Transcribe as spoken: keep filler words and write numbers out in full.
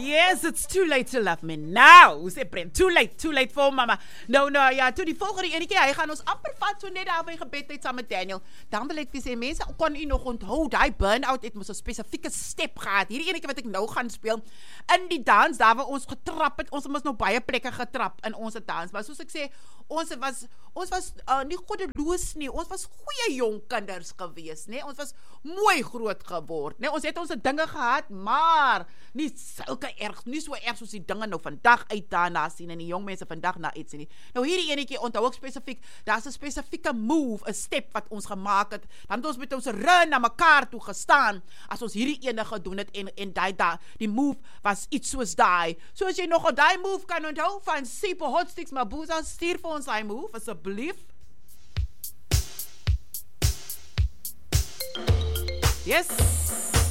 Yes, it's too late to love me now. Sê Brent, too late, too late vir mama. Nou, nou, ja, toe die volgende enetjie, hy gaan ons amper vat so net daar by gebedtyd saam met Daniel. Dan wil ek vir sê, mense, kon u nog onthou, daai burn-out het mos 'n spesifieke step gehad. Hierdie enetjie wat ek nou gaan speel, in die dans, daar waar ons getrap het, ons het mos nou baie plekke getrap in ons dans, maar soos ek sê, ons was, ons was uh, nie goddeloos nie, ons was goeie jong kinders gewees, nee, ons was mooi groot geword, nee, ons het ons dinge gehad, maar nie sulke erg, nie so erg soos die dinge nou vandag uit daarna sien, en die jong mense vandag na uit sien nie. Nou hierdie enetjie, onthou ek spesifiek, daar is 'n spesifieke move, 'n step wat ons gemaak het, dan het ons met ons run na mekaar toe gestaan, as ons hierdie ene gedoen het, en, en die, die, die move was iets soos die, so as jy nog op die move kan onthou, van Sipo Hotsticks Mabuza, stuur vir ons die move, asseblief. Yes.